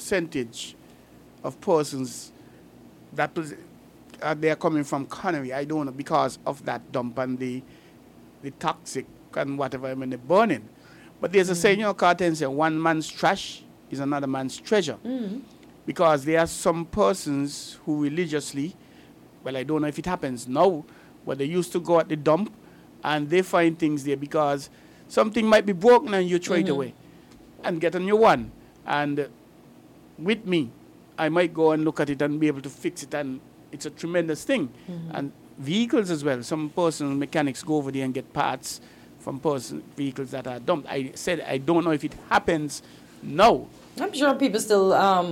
percentage of persons that they are coming from Connery. I don't know, because of that dump and the toxic and whatever when they're burning. But there's a saying, Carter say, one man's trash is another man's treasure. Because there are some persons who religiously, well, I don't know if it happens now, but they used to go at the dump and they find things there because something might be broken and you throw it away and get a new one. And with me, I might go and look at it and be able to fix it, and it's a tremendous thing. And vehicles as well. Some personal mechanics go over there and get parts from vehicles that are dumped. I said I don't know if it happens now. I'm sure people still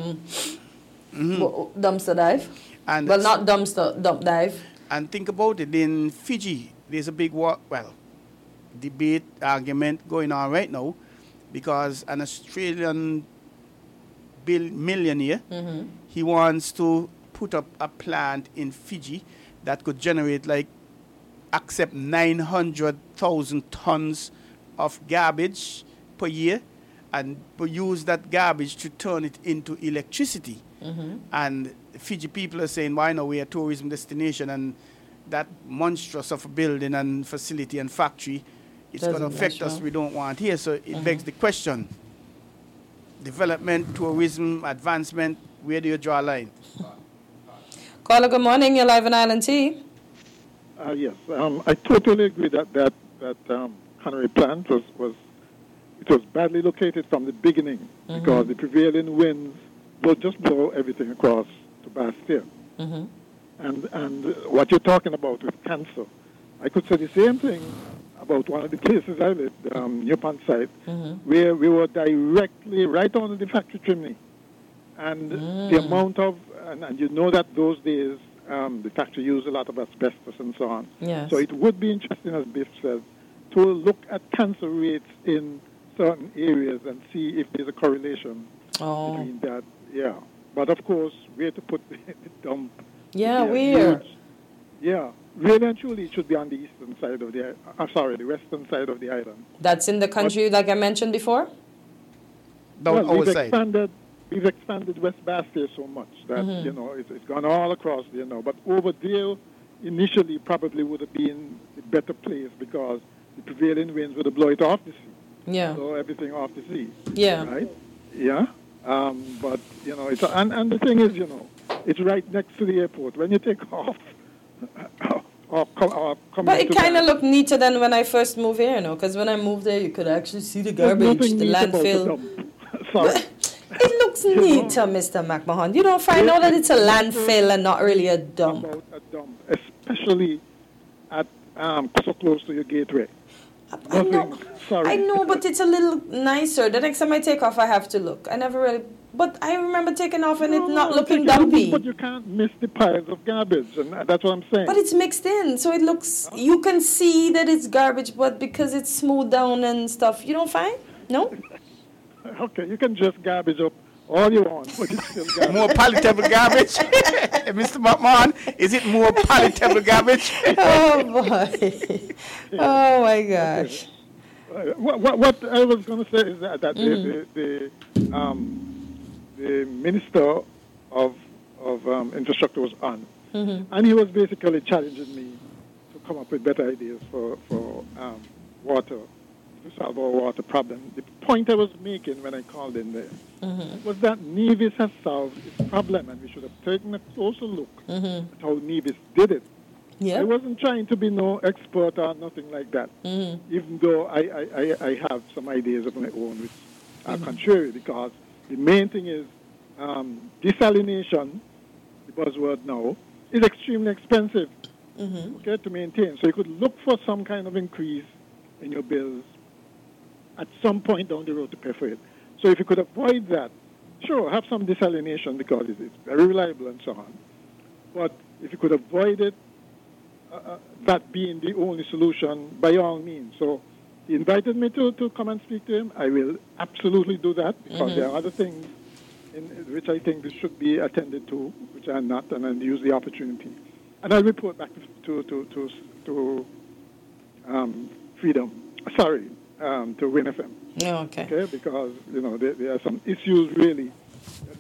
dumpster dive. And well, not dump dive. And think about it. In Fiji, there's a big debate, argument going on right now, because an Australian millionaire, he wants to put up a plant in Fiji that could generate accept 900,000 tons of garbage per year, and use that garbage to turn it into electricity. And Fiji people are saying, why not? We're a tourism destination, and that monstrous of a building and facility and factory, it's going to affect us. We don't want here. So it begs the question, development, tourism, advancement, where do you draw a line? Caller, good morning. You're live on Island T. Yes, I totally agree that Connery plant was badly located from the beginning, because the prevailing winds will just blow everything across to Bastia. And what you're talking about with cancer, I could say the same thing about one of the places I lived, Newpont site, where we were directly right on the factory chimney. And the amount of, and you know that those days, the factory used a lot of asbestos and so on. Yes. So it would be interesting, as Biff says, to look at cancer rates in certain areas and see if there's a correlation between that. Yeah. But of course, where to put the dump. Yeah, where? Yeah. Really and truly, it should be on the eastern side of the western side of the island. That's in the country, like I mentioned before? We've expanded West Bastia so much that, it's gone all across there now. But over there, initially, probably would have been a better place, because the prevailing winds would have blown it off the sea. Yeah. So everything off the sea. Yeah. Right? Yeah. But, it's, and the thing is, it's right next to the airport. When you take off, but it kind of looked neater than when I first moved here, because when I moved there, you could actually see the garbage, the landfill. Sorry. It looks neater, Mr. McMahon. You don't find out that it's a landfill and not really a dump. About a dump, especially at so close to your gateway. I know, but it's a little nicer. The next time I take off, I have to look. I never really... But I remember taking off and it not looking dumpy. But you can't miss the piles of garbage, and that's what I'm saying. But it's mixed in, so it looks... You can see that it's garbage, but because it's smoothed down and stuff, you don't find? No? Okay, you can just garbage up all you want, but it's still garbage. More palatable garbage? Mr. McMahon, is it more palatable garbage? Oh, boy. Oh, my gosh. Okay. What I was going to say is that the Minister of Infrastructure was on, and he was basically challenging me to come up with better ideas for water, to solve our water problem. The point I was making when I called in there was that Nevis has solved its problem, and we should have taken a closer look at how Nevis did it. Yeah. I wasn't trying to be no expert or nothing like that, even though I have some ideas of my own which are contrary, because the main thing is desalination, the buzzword now, is extremely expensive to maintain. So you could look for some kind of increase in your bills at some point down the road to pay for it. So if you could avoid that, sure, have some desalination because it's very reliable and so on. But if you could avoid it, that being the only solution, by all means. So he invited me to come and speak to him. I will absolutely do that, because there are other things in which I think this should be attended to, which I'm not, and I'll use the opportunity. And I'll report back to Freedom. Sorry, to Win FM. Okay. Okay, because there are some issues really